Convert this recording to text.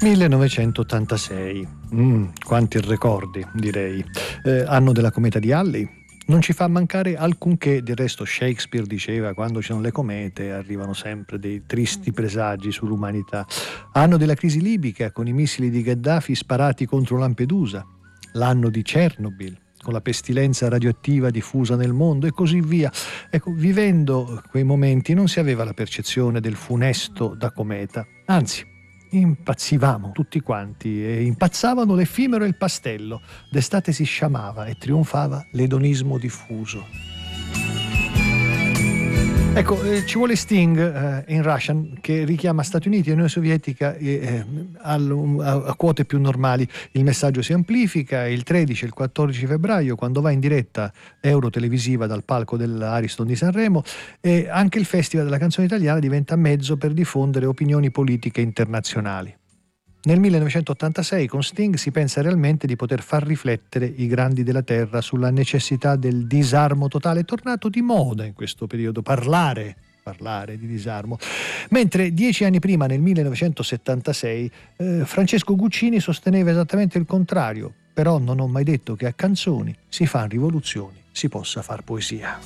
1986, quanti ricordi, direi. Anno della cometa di Halley. Non ci fa mancare alcunché, del resto Shakespeare diceva: quando ci sono le comete arrivano sempre dei tristi presagi sull'umanità. Anno della crisi libica, con i missili di Gheddafi sparati contro Lampedusa. L'anno di Chernobyl, con la pestilenza radioattiva diffusa nel mondo, e così via. Ecco, vivendo quei momenti non si aveva la percezione del funesto da cometa, anzi impazzivamo tutti quanti, e impazzavano l'effimero e il pastello. D'estate si sciamava e trionfava l'edonismo diffuso. Ecco, ci vuole Sting in Russian, che richiama Stati Uniti e Unione Sovietica a quote più normali. Il messaggio si amplifica il 13 e il 14 febbraio, quando va in diretta eurotelevisiva dal palco dell'Ariston di Sanremo, e anche il Festival della canzone italiana diventa mezzo per diffondere opinioni politiche internazionali. Nel 1986 con Sting si pensa realmente di poter far riflettere i grandi della terra sulla necessità del disarmo totale. È tornato di moda in questo periodo parlare di disarmo. Mentre 10 anni prima, nel 1976, Francesco Guccini sosteneva esattamente il contrario. Però non ho mai detto che a canzoni si fan rivoluzioni, si possa far poesia.